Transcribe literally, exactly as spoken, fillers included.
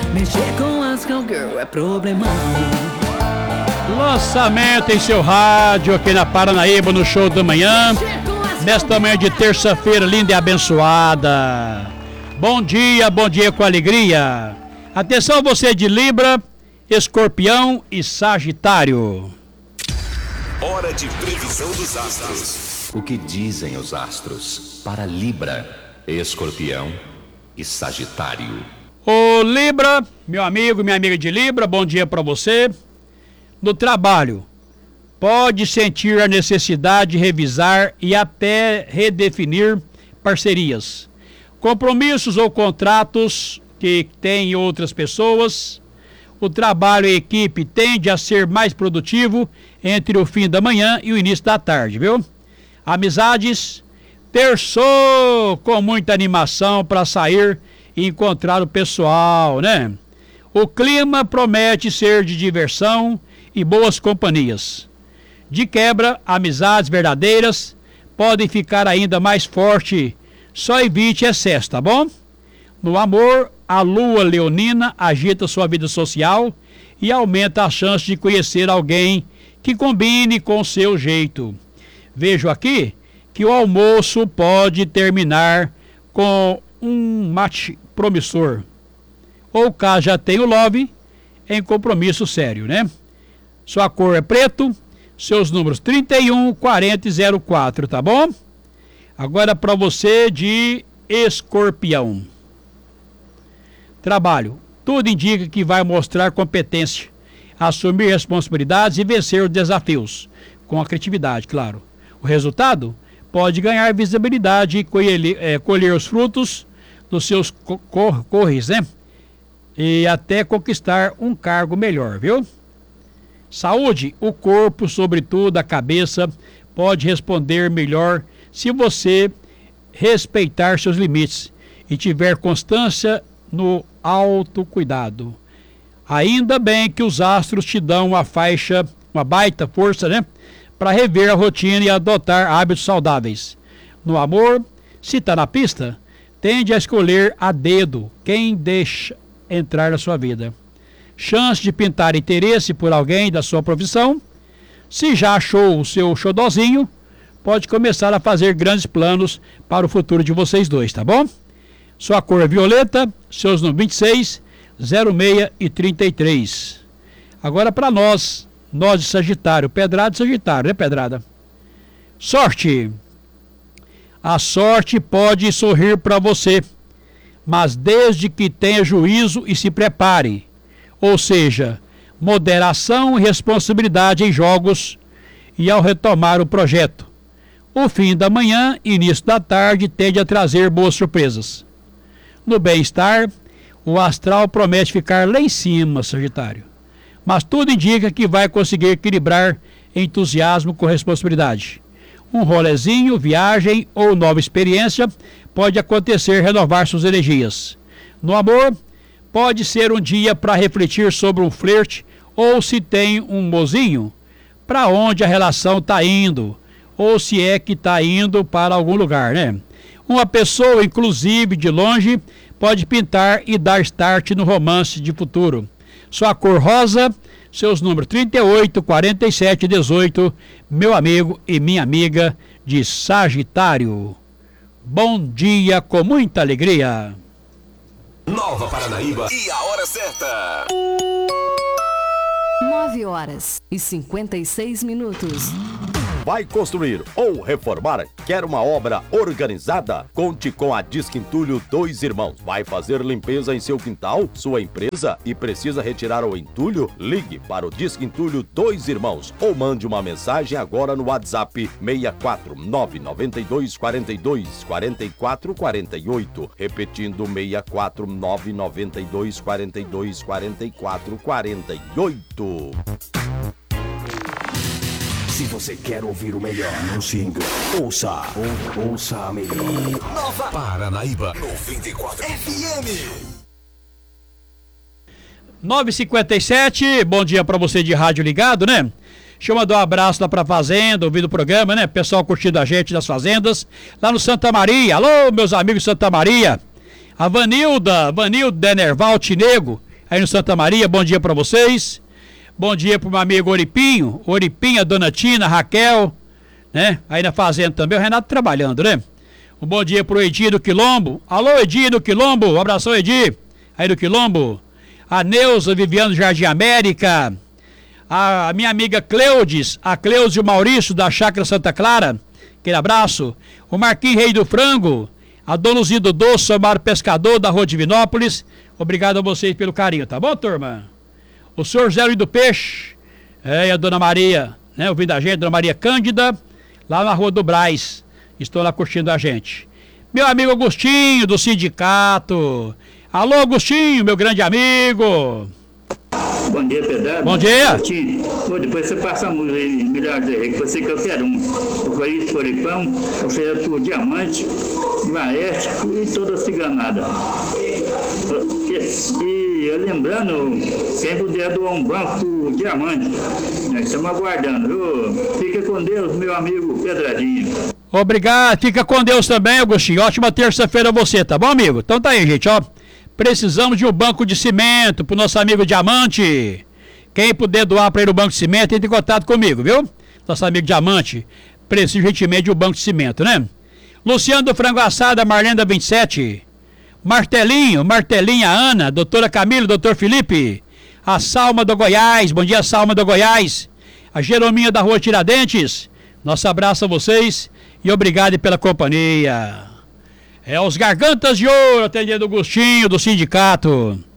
Mexer com as cowgirl é problemão. Lançamento em seu rádio aqui na Paranaíba, no Show da Manhã, nesta manhã de terça-feira linda e abençoada. Bom dia, bom dia com alegria. Atenção você de Libra, Escorpião e Sagitário. Hora de previsão dos astros. O que dizem os astros para Libra, Escorpião e Sagitário? Ô Libra, meu amigo, minha amiga de Libra, bom dia para você. No trabalho, pode sentir a necessidade de revisar e até redefinir parcerias, compromissos ou contratos que têm outras pessoas. O trabalho em equipe tende a ser mais produtivo entre o fim da manhã e o início da tarde, viu? Amizades, terçou com muita animação para sair e encontrar o pessoal, né? O clima promete ser de diversão e boas companhias. De quebra, amizades verdadeiras podem ficar ainda mais fortes. Só evite excesso, tá bom? No amor, a lua leonina agita sua vida social e aumenta a chance de conhecer alguém que combine com o seu jeito. Vejo aqui que o almoço pode terminar com um match promissor. Ou caso já tenha o love, em compromisso sério, né? Sua cor é preto, seus números trinta e um, quarenta e zero quatro, tá bom? Agora para você de Escorpião. Trabalho. Tudo indica que vai mostrar competência, assumir responsabilidades e vencer os desafios, com a criatividade, claro. O resultado pode ganhar visibilidade e colher, é, colher os frutos dos seus cor, corres, né? E até conquistar um cargo melhor, viu? Saúde, o corpo, sobretudo a cabeça, pode responder melhor se você respeitar seus limites e tiver constância no autocuidado. Ainda bem que os astros te dão uma faixa, uma baita força, né? Para rever a rotina e adotar hábitos saudáveis. No amor, se está na pista, tende a escolher a dedo quem deixa entrar na sua vida. Chance de pintar interesse por alguém da sua profissão. Se já achou o seu xodozinho, pode começar a fazer grandes planos para o futuro de vocês dois, tá bom? Sua cor é violeta, seus números vinte e seis, zero seis e trinta e três. Agora para nós, nós de Sagitário, Pedrada e Sagitário, né, Pedrada? Sorte. A sorte pode sorrir para você, mas desde que tenha juízo e se prepare. Ou seja, moderação e responsabilidade em jogos e ao retomar o projeto. O fim da manhã e início da tarde tende a trazer boas surpresas. No bem-estar, o astral promete ficar lá em cima, Sagitário. Mas tudo indica que vai conseguir equilibrar entusiasmo com responsabilidade. Um rolezinho, viagem ou nova experiência pode acontecer renovar suas energias. No amor, pode ser um dia para refletir sobre um flerte ou se tem um mozinho, para onde a relação está indo, ou se é que está indo para algum lugar, né? Uma pessoa, inclusive de longe, pode pintar e dar start no romance de futuro. Sua cor rosa, seus números trinta e oito, quarenta e sete e dezoito, meu amigo e minha amiga de Sagitário. Bom dia com muita alegria. Nova Paranaíba e a hora certa. nove horas e cinquenta e seis minutos. Vai construir ou reformar? Quer uma obra organizada? Conte com a Disque Entulho Dois Irmãos. Vai fazer limpeza em seu quintal, sua empresa e precisa retirar o entulho? Ligue para o Disque Entulho Dois Irmãos ou mande uma mensagem agora no WhatsApp seis quatro nove nove dois quatro dois quatro quatro quatro oito. Repetindo seis quatro nove nove dois quatro dois quatro quatro quatro oito. Se você quer ouvir o melhor, não se engane. Ouça, ou, ouça a melhor. Nova Paranaíba noventa e quatro F M. nove e cinquenta e sete, bom dia pra você de rádio ligado, né? Deixa eu mandar um abraço lá pra fazenda, ouvindo o programa, né? Pessoal curtindo a gente das fazendas, lá no Santa Maria. Alô, meus amigos de Santa Maria. A Vanilda, Vanilda Enerval Tinego, aí no Santa Maria, bom dia para vocês. Bom dia pro meu amigo Oripinho, Oripinha, Dona Tina, Raquel, né? Aí na fazenda também, o Renato trabalhando, né? Um bom dia pro Edir do Quilombo. Alô, Edir do Quilombo, um abração, Edir, aí do Quilombo. A Neuza, Viviano Jardim América. A minha amiga Cleudes, a Cleudes e o Maurício da Chácara Santa Clara, aquele abraço. O Marquinhos Rei do Frango, a Dona Luzia do Doce, o Mário Pescador da Rua Divinópolis. Obrigado a vocês pelo carinho, tá bom, turma? O senhor Zé Luiz do Peixe, é, e a Dona Maria, né, ouvindo a gente, Dona Maria Cândida, lá na Rua do Braz, estou lá curtindo a gente. Meu amigo Agostinho, do sindicato. Alô, Agostinho, meu grande amigo. Bom dia, Pedrado. Bom dia. Pô, depois você passa a música aí, melhor dizer, que você que eu quero um. O Corinthians Coripão, oferece o Diamante, Maestro e toda a ciganada. E eu lembrando, quem puder doar um banco pro Diamante, nós estamos aguardando, viu? Fica com Deus, meu amigo Pedradinho. Obrigado, fica com Deus também, Agostinho. Ótima terça-feira a você, tá bom, amigo? Então tá aí, gente, ó. Precisamos de um banco de cimento pro nosso amigo Diamante. Quem puder doar para ele o banco de cimento, entre em contato comigo, viu? Nosso amigo Diamante precisa gentilmente de um banco de cimento, né? Luciano do Frango Assada, Marlenda vinte e sete. Martelinho, Martelinha Ana, doutora Camila, doutor Felipe. A Salma do Goiás, bom dia, Salma do Goiás. A Jerominha da Rua Tiradentes. Nosso abraço a vocês e obrigado pela companhia. É os Gargantas de Ouro, atendendo o Agostinho do sindicato.